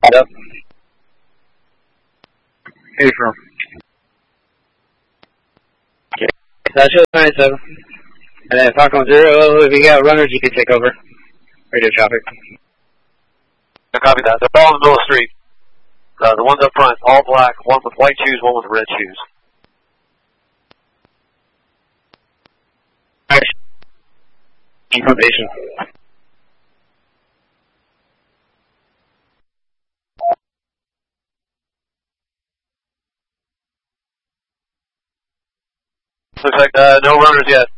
Yep. Hey, from. Okay. Show 97. And then Falcon 0, if you got runners, you can take over. Radio traffic. I copy that. They're all in the middle of the street. The ones up front, all black, one with white shoes, one with red shoes. Information. Looks like no runners yet.